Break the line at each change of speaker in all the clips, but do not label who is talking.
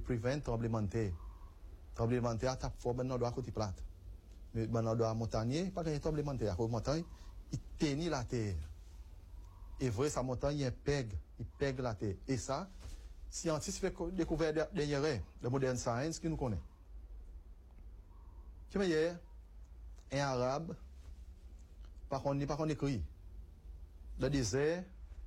prevent tremblement de terre. Tremblement de terre tape fort ben dans côté plate. Mais ben dans montagne, pas de tremblement de terre. La montagne, il tenit la terre. Et vrai sa montagne, il pègue la terre. Et ça, scientifique fait découvert derrière le modern science qui nous connaît. Qui meilleur un arabe par contre écrit le désert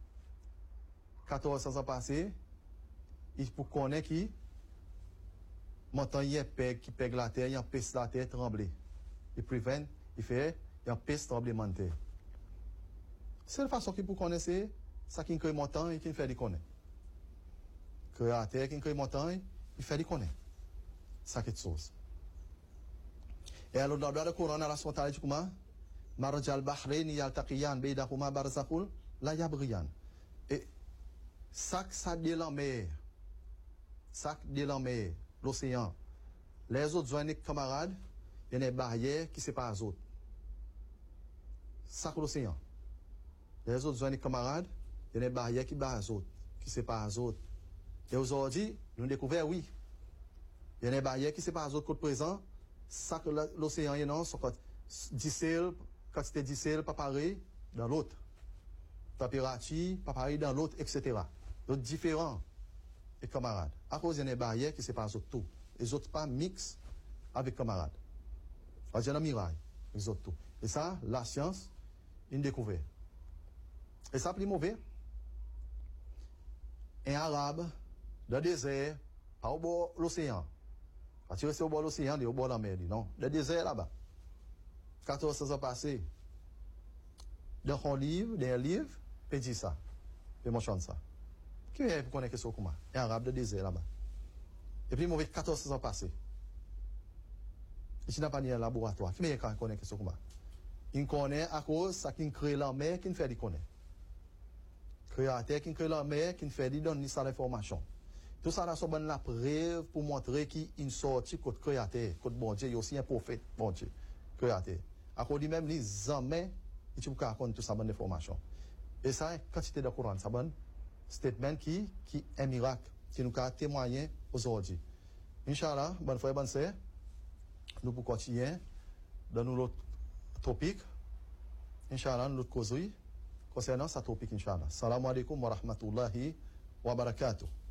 1400 ans passé il pour connaître qui montagne qui pègue la terre, il empêche la terre trembler. Il prevent, il fait il empêche tremblement de terre. C'est la façon qu'il pour connaître ça qui crée montagne et qui fait les connaître. Créateur qui crée montagne, il fait les connaître. Ça quelque chose. Et alors dans le Coran Allah subhanahu wa ta'ala dit comment marjal bahrain yaltaqiyan baydahuma barzakhul la yabriyan. Et ça de la mer, l'océan. Les autres joignent camarades, il y a une barrière qui sépare les autres. Sac l'océan. Les autres joignent camarades, il y a une barrière qui barre les autres, qui sépare les autres. Et aujourd'hui, nous découvrons oui. Il y a une barrière qui sépare les autres côté présent. Ça que l'océan est non, quantité d'icelle pas pareil dans l'autre. Température pas pareil dans l'autre, etc. Donc différents et camarades. À cause d'une barrière qui sépare les autres tout. Les autres pas mix avec camarades. Il y a un miracle, les autres tout. Et ça, la science, une découverte. Et ça, plus mauvais. Un arabe, dans le désert, pas au bord de l'océan. Parce que c'est au bord de l'océan, au bord de la mer, non. Le désert là-bas. 1400 ans passés. Dans un livre, puis dit ça. Puis moi chante ça. Qui est pour connaître ce comment? Un arabe de désert là-bas. Et puis, il m'a 1400 ans passés. Il n'a pas ni un laboratoire. Qui est pour connaître ce comment? Il connaît à cause ça qui crée la mer, qui fait dit connaître. Créateur qui crée la mer, qui fait dit donner ça l'information. Tout ça là, c'est la preuve pour montrer qu'il est sorti côté créateur, côté bon Dieu, il y a aussi un prophète, bon Dieu, créateur. À cause de même, les jamais, il faut raconter tout ça, bonne information. Et ça, quantité de Coran, ça bon statement qui est un miracle, qui nous a témoigné aujourd'hui. Inch'Allah, bonne frère, bonne sœur, nous pour continuer dans notre topic. Inch'Allah, notre causerie concernant ce topic, Inch'Allah. Salam alaikum wa rahmatullahi wa barakatuh.